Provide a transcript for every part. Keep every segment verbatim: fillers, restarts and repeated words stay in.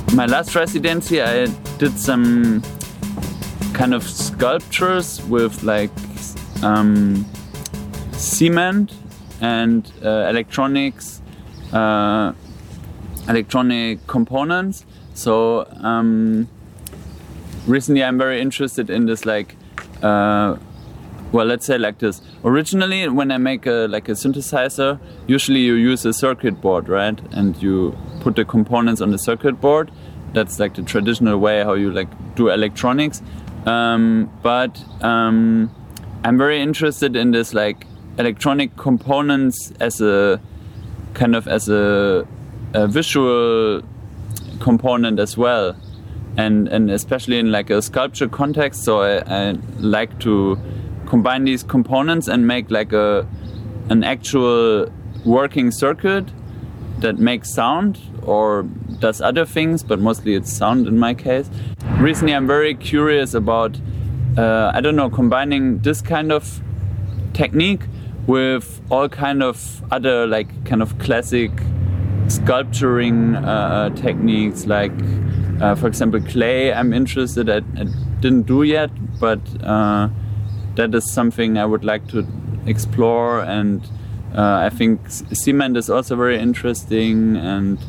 my last residency I did some kind of sculptures with like um, cement and uh, electronics, uh, electronic components. So um, recently I'm very interested in this like, uh, well, let's say like this. Originally, when I make a, like a synthesizer, usually you use a circuit board, right? And you put the components on the circuit board. That's like the traditional way how you like do electronics. Um, but um, I'm very interested in this like electronic components as a kind of as a, a visual component as well, and and especially in like a sculpture context. So I, I like to combine these components and make like a an actual working circuit that makes sound or does other things, but mostly it's sound in my case. Recently I'm very curious about, uh, I don't know, combining this kind of technique with all kind of other like kind of classic sculpturing uh, techniques, like uh, for example clay. I'm interested, I, I didn't do yet, but uh, that is something I would like to explore. And uh, I think cement is also very interesting, and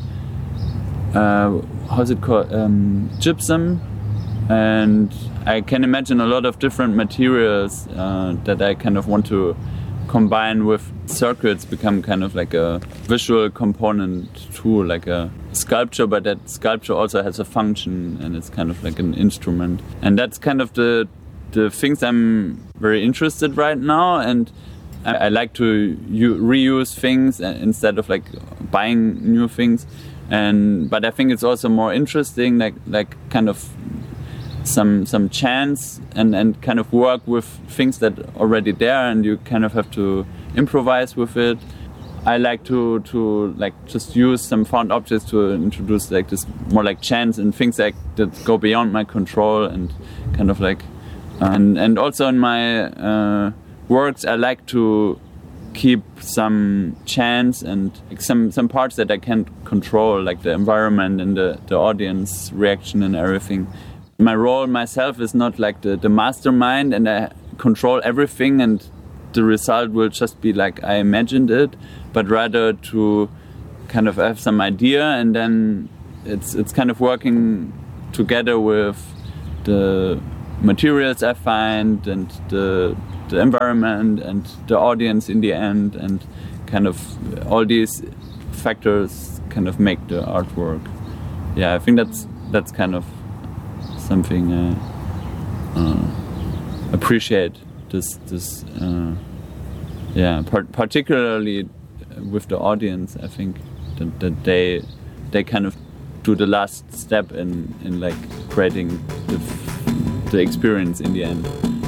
uh, how's it called, um, gypsum. And I can imagine a lot of different materials uh, that I kind of want to combine with circuits, become kind of like a visual component too, like a sculpture, but that sculpture also has a function and it's kind of like an instrument. And that's kind of the the things I'm very interested right now. And I, I like to u reuse things instead of like buying new things. And but I think it's also more interesting, like like kind of some some chance and and kind of work with things that are already there, and you kind of have to improvise with it. I like to to like just use some found objects to introduce like this more like chance and things like that go beyond my control, and kind of like and and also in my uh, works I like to keep some chance and like some some parts that I can't control, like the environment and the the audience reaction and everything. My role myself is not like the, the mastermind and I control everything and the result will just be like I imagined it, but rather to kind of have some idea, and then it's it's kind of working together with the materials I find and the, the environment and the audience in the end, and kind of all these factors kind of make the artwork. Yeah, I think that's that's kind of something I uh, uh, appreciate. This, this, uh, yeah, par particularly with the audience. I think that, that they, they kind of do the last step in in like creating the, the experience in the end.